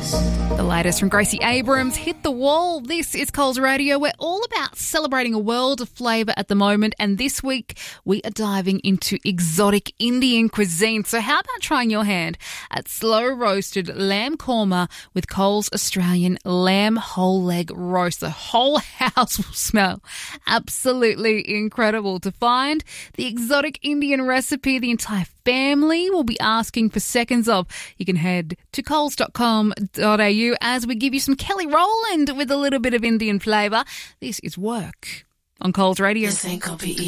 The latest from Gracie Abrams, Hit the Wall. This is Coles Radio. We're all about celebrating a world of flavour at the moment, and this week we are diving into exotic Indian cuisine. So how about trying your hand at slow-roasted lamb korma with Coles Australian lamb whole leg roast? The whole house will smell absolutely incredible. To find the exotic Indian recipe the entire family will be asking for seconds of, you can head to coles.com.au as we give you some Kelly Rowland with a little bit of Indian flavour. This is Work on Coles Radio.